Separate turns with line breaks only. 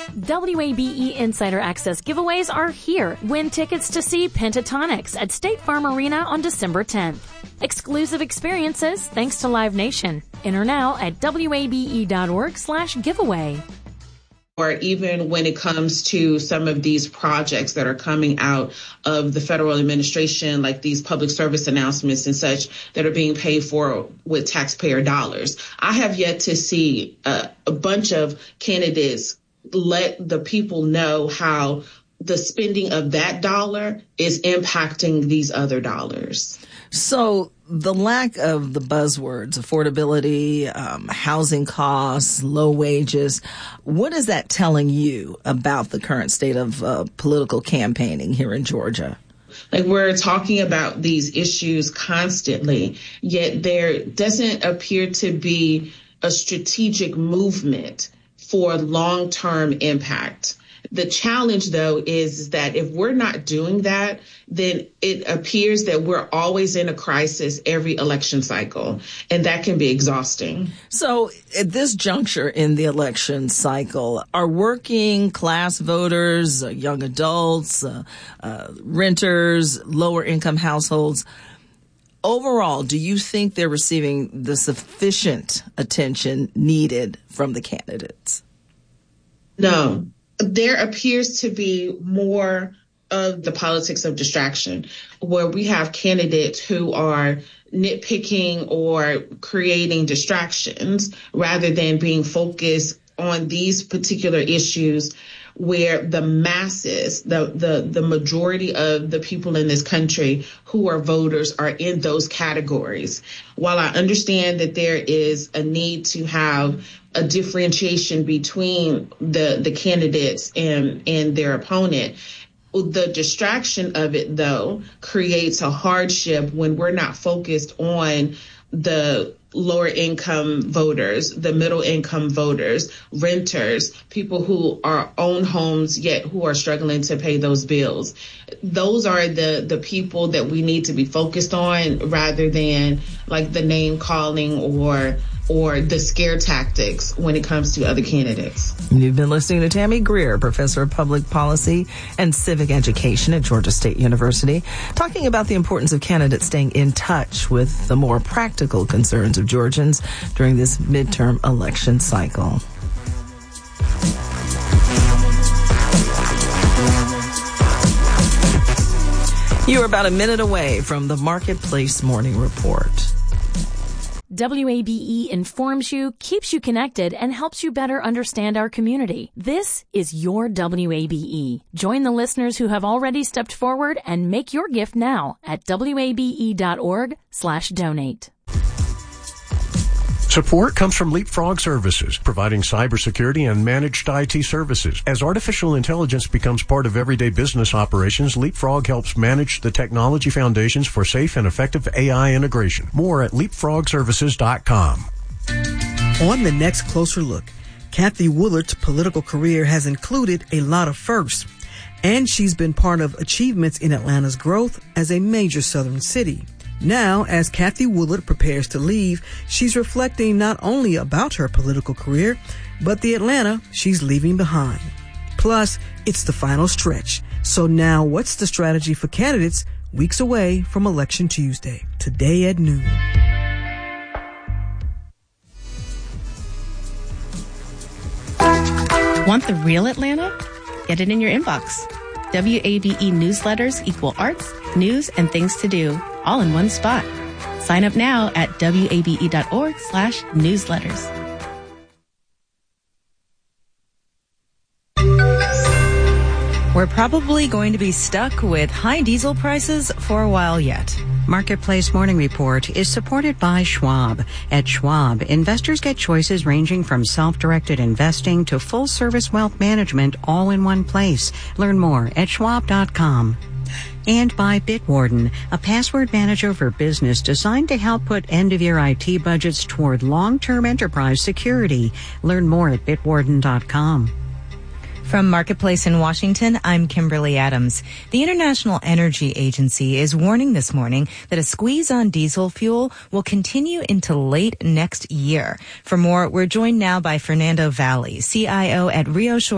WABE Insider Access giveaways are here. Win tickets to see Pentatonics at State Farm Arena on December 10th. Exclusive experiences thanks to Live Nation. Enter now at wabe.org/giveaway.
Or even when it comes to some of these projects that are coming out of the federal administration, like these public service announcements and such that are being paid for with taxpayer dollars. I have yet to see a bunch of candidates let the people know how the spending of that dollar is impacting these other dollars.
So the lack of the buzzwords, affordability, housing costs, low wages, what is that telling you about the current state of political campaigning here in Georgia?
Like, we're talking about these issues constantly, yet there doesn't appear to be a strategic movement for long-term impact. The challenge, though, is that if we're not doing that, then it appears that we're always in a crisis every election cycle, and that can be exhausting.
So at this juncture in the election cycle, are working class voters, young adults, renters, lower income households, overall, do you think they're receiving the sufficient attention needed from the candidates?
No. There appears to be more of the politics of distraction, where we have candidates who are nitpicking or creating distractions rather than being focused on these particular issues where the masses, the majority of the people in this country who are voters are in those categories. While I understand that there is a need to have a differentiation between the candidates and their opponent, the distraction of it, though, creates a hardship when we're not focused on the lower income voters, the middle income voters, renters, people who are own homes yet who are struggling to pay those bills. Those are the people that we need to be focused on rather than like the name calling or the scare tactics when it comes to other candidates.
You've been listening to Tammy Greer, professor of public policy and civic education at Georgia State University, talking about the importance of candidates staying in touch with the more practical concerns of Georgians during this midterm election cycle. You are about a minute away from the Marketplace Morning Report.
WABE informs you, keeps you connected, and helps you better understand our community. This is your WABE. Join the listeners who have already stepped forward and make your gift now at wabe.org/donate.
Support comes from Leapfrog Services, providing cybersecurity and managed IT services. As artificial intelligence becomes part of everyday business operations, Leapfrog helps manage the technology foundations for safe and effective AI integration. More at leapfrogservices.com.
On the next Closer Look, Kathy Woolard's political career has included a lot of firsts, and she's been part of achievements in Atlanta's growth as a major southern city. Now, as Kathy Woolard prepares to leave, she's reflecting not only about her political career, but the Atlanta she's leaving behind. Plus, it's the final stretch. So now, what's the strategy for candidates weeks away from Election Tuesday? Today at noon.
Want the real Atlanta? Get it in your inbox. WABE newsletters equal arts, news, and things to do, all in one spot. Sign up now at wabe.org/newsletters.
We're probably going to be stuck with high diesel prices for a while yet. Marketplace Morning Report is supported by Schwab. At Schwab, investors get choices ranging from self-directed investing to full-service wealth management all in one place. Learn more at schwab.com. And by Bitwarden, a password manager for business designed to help put end-of-year IT budgets toward long-term enterprise security. Learn more at bitwarden.com.
From Marketplace in Washington, I'm Kimberly Adams. The International Energy Agency is warning this morning that a squeeze on diesel fuel will continue into late next year. For more, we're joined now by Fernando Valley, CIO at Rio Shore